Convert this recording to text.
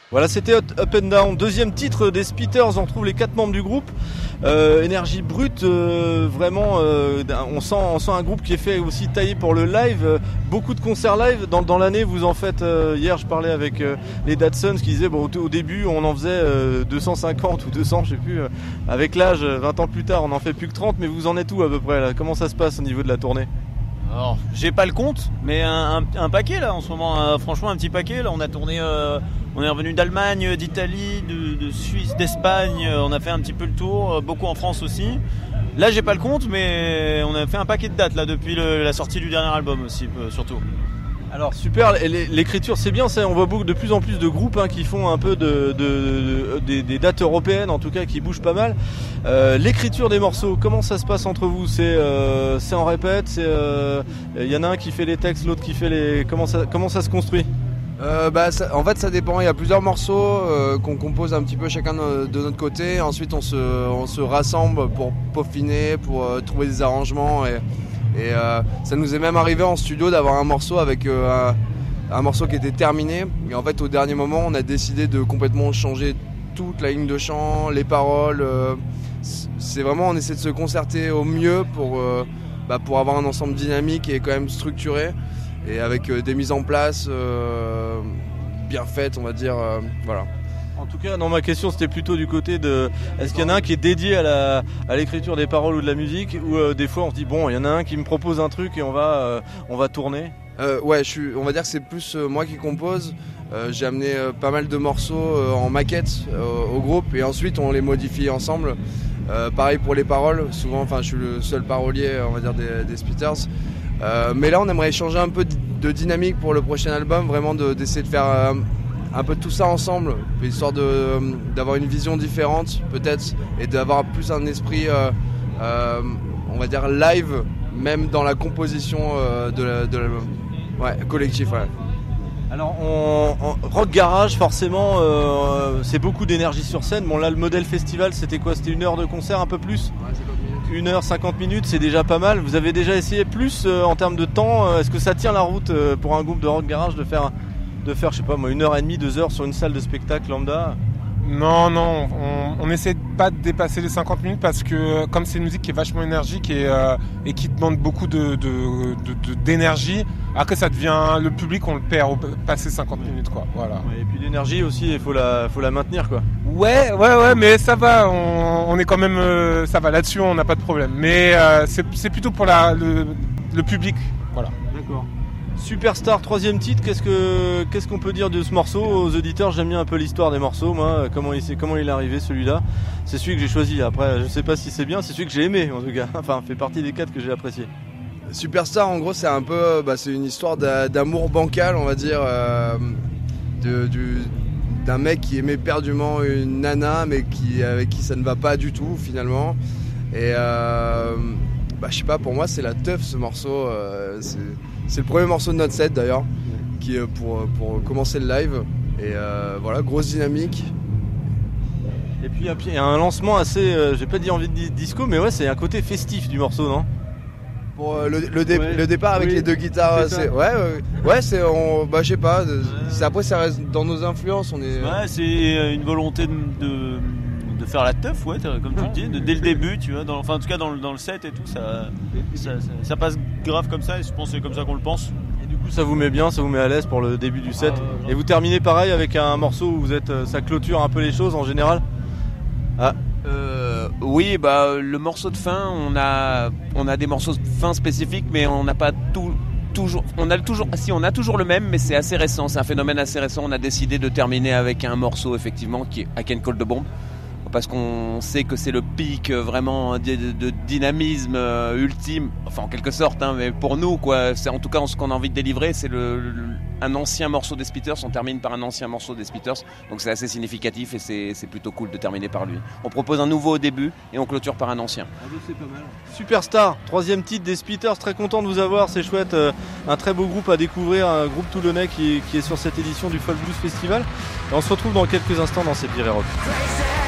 Voilà, c'était Up and Down, deuxième titre des Spitters. On retrouve les 4 membres du groupe. Énergie brute, vraiment. On sent un groupe qui est fait aussi taillé pour le live. Beaucoup de concerts live dans l'année. Vous en faites. Hier, je parlais avec les Datsuns qui disaient au début, on en faisait 250 ou 200, je sais plus. Avec l'âge, 20 ans plus tard, on en fait plus que 30. Mais vous en êtes où à peu près là? Comment ça se passe au niveau de la tournée? Alors, j'ai pas le compte, mais un paquet là en ce moment. Franchement, un petit paquet. Là, on a tourné. On est revenu d'Allemagne, d'Italie, de Suisse, d'Espagne. On a fait un petit peu le tour, beaucoup en France aussi. Là, j'ai pas le compte, mais on a fait un paquet de dates là depuis la sortie du dernier album aussi, surtout. Alors super, l'écriture c'est bien, ça, on voit de plus en plus de groupes qui font un peu des dates européennes, en tout cas qui bougent pas mal. L'écriture des morceaux, comment ça se passe entre vous? C'est en répète, y en a un qui fait les textes, l'autre qui fait les... Comment ça se construit? En fait ça dépend, il y a plusieurs morceaux qu'on compose un petit peu chacun de notre côté. Ensuite on se rassemble pour peaufiner, pour trouver des arrangements et ça nous est même arrivé en studio d'avoir un morceau avec un morceau qui était terminé. Et en fait au dernier moment on a décidé de complètement changer toute la ligne de chant, les paroles. C'est vraiment, on essaie de se concerter au mieux pour avoir un ensemble dynamique et quand même structuré. Et avec des mises en place bien faites, on va dire, voilà. En tout cas, non, ma question c'était plutôt du côté de... Est-ce qu'il y en a un qui est dédié à l'écriture des paroles ou de la musique, ou des fois on se dit, bon, il y en a un qui me propose un truc et on va tourner? On va dire que c'est plus moi qui compose. J'ai amené pas mal de morceaux en maquette au groupe et ensuite on les modifie ensemble. Pareil pour les paroles, souvent je suis le seul parolier, on va dire, des Spitters. Mais là on aimerait changer un peu de dynamique pour le prochain album, vraiment d'essayer de faire un peu tout ça ensemble, histoire d'avoir une vision différente peut-être et d'avoir plus un esprit on va dire live, même dans la composition de l'album. Ouais, collectif, ouais. Alors en rock garage forcément c'est beaucoup d'énergie sur scène. Bon là le modèle festival c'était quoi? C'était 1 heure de concert, un peu plus? Ouais, 50 minutes. 1 heure 50 minutes, c'est déjà pas mal. Vous avez déjà essayé plus en termes de temps? Est-ce que ça tient la route pour un groupe de rock garage de faire je sais pas moi 1h30, 2 heures sur une salle de spectacle lambda? Non, on essaie pas de dépasser les 50 minutes parce que comme c'est une musique qui est vachement énergique et qui demande beaucoup d'énergie, après ça devient, le public on le perd au passer 50 minutes quoi, voilà. Ouais, et puis l'énergie aussi, il faut la maintenir quoi. Ouais, mais ça va, on est quand même, ça va là-dessus, on n'a pas de problème. Mais c'est plutôt pour le public, voilà. D'accord. Superstar, 3e titre, qu'est-ce qu'on peut dire de ce morceau aux auditeurs? J'aime bien un peu l'histoire des morceaux, moi, comment il est arrivé celui-là. C'est celui que j'ai choisi, après je sais pas si c'est bien, c'est celui que j'ai aimé en tout cas, enfin fait partie des 4 que j'ai apprécié. Superstar en gros c'est un peu, c'est une histoire d'amour bancal on va dire, d'un mec qui aimait perdument une nana mais avec qui ça ne va pas du tout finalement. Et je sais pas, pour moi c'est la teuf ce morceau, c'est le premier morceau de notre set d'ailleurs, qui est pour commencer le live. Et voilà, grosse dynamique. Et puis il y a un lancement assez, j'ai pas dit envie de disco, mais ouais, c'est un côté festif du morceau, non? Pour le départ avec les 2 guitares, c'est je sais pas. Après ça reste dans nos influences, on est. Ouais, c'est une volonté de faire la teuf, ouais, comme tu le dis, dès le début, tu vois, en tout cas dans le set et tout, ça passe grave comme ça, et je pense que c'est comme ça qu'on le pense. Et du coup ça vous met bien, ça vous met à l'aise pour le début du set. Et vous terminez pareil avec un morceau où ça clôture un peu les choses en général? Oui, le morceau de fin, on a des morceaux de fin spécifiques, mais on n'a pas toujours, on a toujours le même, mais c'est assez récent, c'est un phénomène assez récent. On a décidé de terminer avec un morceau effectivement qui est I Can Call the Bomb, parce qu'on sait que c'est le pic vraiment de dynamisme ultime, enfin en quelque sorte, mais pour nous quoi, c'est en tout cas ce qu'on a envie de délivrer, c'est un ancien morceau des Spitters, on termine par un ancien morceau des Spitters, donc c'est assez significatif et c'est plutôt cool de terminer par lui. On propose un nouveau au début et on clôture par un ancien. C'est pas mal. Superstar, 3e titre des Spitters, très content de vous avoir, c'est chouette, un très beau groupe à découvrir, un groupe toulonnais qui est sur cette édition du Folk Blues Festival. Et on se retrouve dans quelques instants dans C'est Pirate Rock.